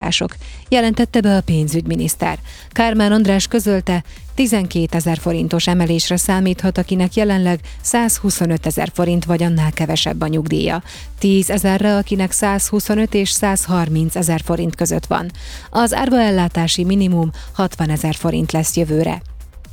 források, jelentette be a pénzügyminiszter. Kármán András közölte, 12 000 forintos emelésre számíthat, akinek jelenleg 125 000 forint vagy annál kevesebb a nyugdíja. 10 000-re, akinek 125 és 130 000 forint között van. Az árvaellátási minimum 60 000 forint lesz jövőre.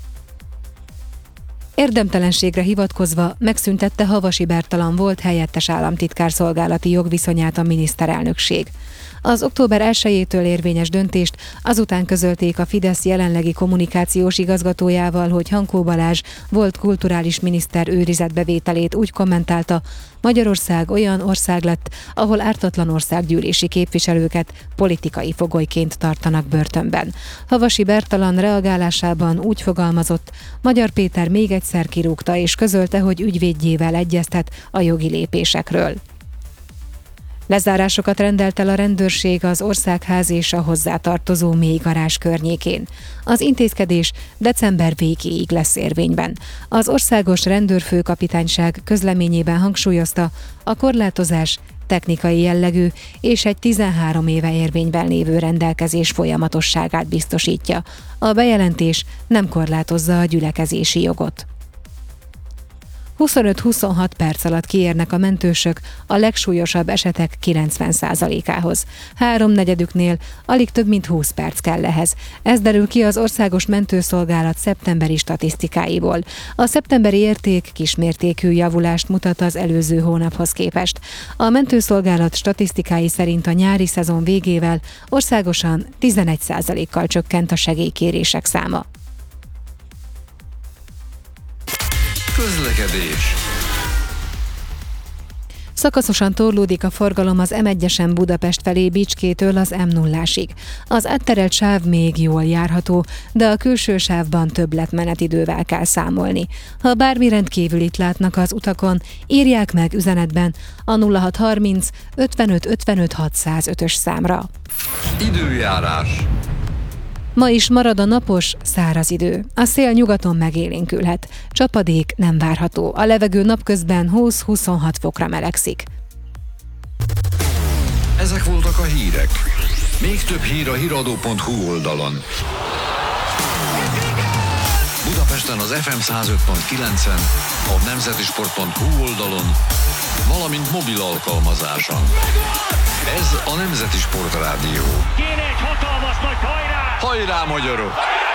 Érdemtelenségre hivatkozva megszüntette Havasi Bertalan volt helyettes államtitkár szolgálati jogviszonyát a miniszterelnökség. Az október 1-től érvényes döntést azután közölték a Fidesz jelenlegi kommunikációs igazgatójával, hogy Hankó Balázs volt kulturális miniszter őrizetbevételét úgy kommentálta, Magyarország olyan ország lett, ahol ártatlan országgyűlési képviselőket politikai fogolyként tartanak börtönben. Havasi Bertalan reagálásában úgy fogalmazott, Magyar Péter még egyszer kirúgta és közölte, hogy ügyvédjével egyeztet a jogi lépésekről. Lezárásokat rendelt el a rendőrség az Országház és a hozzátartozó mélygarázs környékén. Az intézkedés december végéig lesz érvényben. Az Országos Rendőrfőkapitányság közleményében hangsúlyozta, a korlátozás technikai jellegű és egy 13 éve érvényben lévő rendelkezés folyamatosságát biztosítja. A bejelentés nem korlátozza a gyülekezési jogot. 25-26 perc alatt kiérnek a mentősök a legsúlyosabb esetek 90%-ához. 3/4-üknél alig több mint 20 perc kell ehhez. Ez derül ki az Országos Mentőszolgálat szeptemberi statisztikáiból. A szeptemberi érték kismértékű javulást mutat az előző hónaphoz képest. A mentőszolgálat statisztikái szerint a nyári szezon végével országosan 11%-kal csökkent a segélykérések száma. Közlekedés. Szakaszosan torlódik a forgalom az M1-esen Budapest felé Bicskétől az M0-ásig. Az átterelt sáv még jól járható, de a külső sávban többletmenetidővel kell számolni. Ha bármi rendkívülit látnak az utakon, írják meg üzenetben a 0630 55 55 605-ös számra. Időjárás. Ma is marad a napos, száraz idő. A szél nyugaton megélénkülhet. Csapadék nem várható. A levegő napközben 20-26 fokra melegszik. Ezek voltak a hírek. Még több hír a hiradó.hu oldalon. Budapesten az FM 105.9-en, a nemzetisport.hu oldalon, valamint mobil alkalmazáson. Ez a Nemzeti Sport Rádió. Kéne egy hatalmas nagy hajrá! Hajrá, magyarok!